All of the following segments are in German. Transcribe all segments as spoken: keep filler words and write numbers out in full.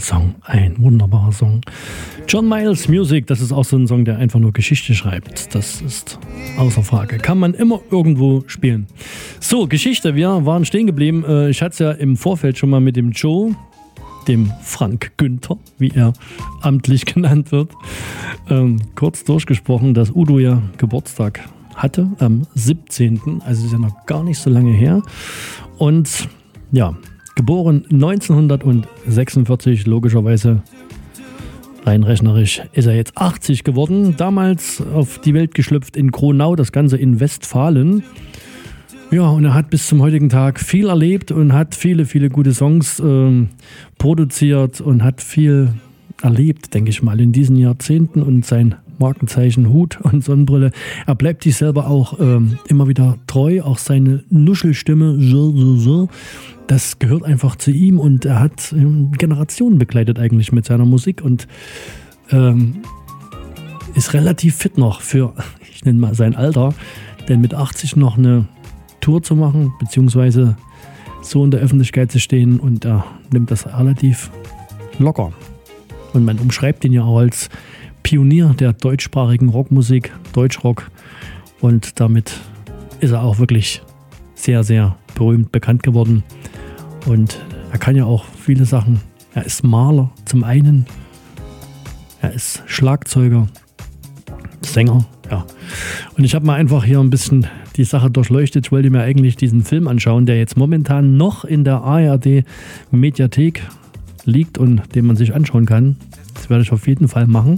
Song, ein wunderbarer Song. John Miles Music, das ist auch so ein Song, der einfach nur Geschichte schreibt. Das ist außer Frage. Kann man immer irgendwo spielen. So, Geschichte, wir waren stehen geblieben. Ich hatte es ja im Vorfeld schon mal mit dem Joe, dem Frank Günther, wie er amtlich genannt wird, ähm, kurz durchgesprochen, dass Udo ja Geburtstag hatte am siebzehnten Also ist ja noch gar nicht so lange her. Und ja, geboren neunzehnhundertsechsundvierzig, logischerweise rein rechnerisch ist er jetzt achtzig geworden. Damals auf die Welt geschlüpft in Kronau, das Ganze in Westfalen. Ja, und er hat bis zum heutigen Tag viel erlebt und hat viele, viele gute Songs äh, produziert und hat viel erlebt, denke ich mal, in diesen Jahrzehnten. Und sein Markenzeichen Hut und Sonnenbrille. Er bleibt sich selber auch ähm, immer wieder treu, auch seine Nuschelstimme, das gehört einfach zu ihm und er hat ähm, Generationen begleitet eigentlich mit seiner Musik und ähm, ist relativ fit noch für, ich nenne mal sein Alter, denn mit achtzig noch eine Tour zu machen, beziehungsweise so in der Öffentlichkeit zu stehen und er nimmt das relativ locker. Und man umschreibt ihn ja auch als Pionier der deutschsprachigen Rockmusik, Deutschrock. Und damit ist er auch wirklich sehr, sehr berühmt bekannt geworden. Und er kann ja auch viele Sachen. Er ist Maler zum einen. Er ist Schlagzeuger, Sänger, ja. Und ich habe mal einfach hier ein bisschen die Sache durchleuchtet. Ich wollte mir eigentlich diesen Film anschauen, der jetzt momentan noch in der A R D-Mediathek liegt und den man sich anschauen kann. Das werde ich auf jeden Fall machen.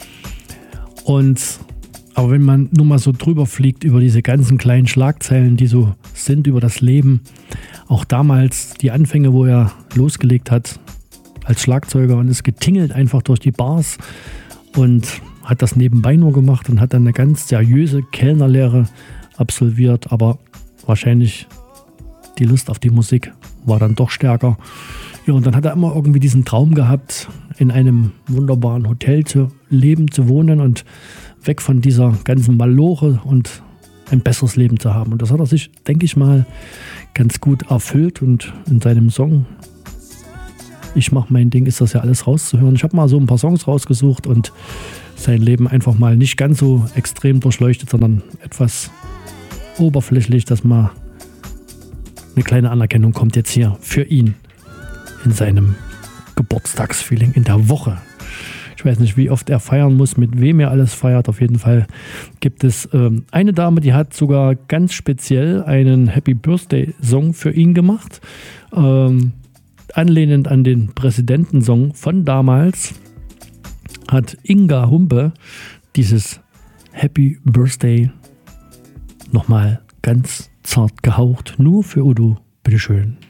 Und aber wenn man nur mal so drüber fliegt über diese ganzen kleinen Schlagzeilen, die so sind über das Leben, auch damals die Anfänge, wo er losgelegt hat als Schlagzeuger und ist getingelt einfach durch die Bars und hat das nebenbei nur gemacht und hat dann eine ganz seriöse Kellnerlehre absolviert, aber wahrscheinlich die Lust auf die Musik war dann doch stärker. Ja, und dann hat er immer irgendwie diesen Traum gehabt, in einem wunderbaren Hotel zu leben, zu wohnen und weg von dieser ganzen Maloche und ein besseres Leben zu haben. Und das hat er sich, denke ich mal, ganz gut erfüllt. Und in seinem Song Ich mach mein Ding ist das ja alles rauszuhören. Ich habe mal so ein paar Songs rausgesucht und sein Leben einfach mal nicht ganz so extrem durchleuchtet, sondern etwas oberflächlich, dass mal eine kleine Anerkennung kommt jetzt hier für ihn in seinem Geburtstagsfeeling in der Woche. Ich weiß nicht, wie oft er feiern muss, mit wem er alles feiert. Auf jeden Fall gibt es ähm, eine Dame, die hat sogar ganz speziell einen Happy Birthday Song für ihn gemacht. Ähm, anlehnend an den Präsidentensong von damals hat Inga Humpe dieses Happy Birthday nochmal ganz zart gehaucht. Nur für Udo. Bitteschön.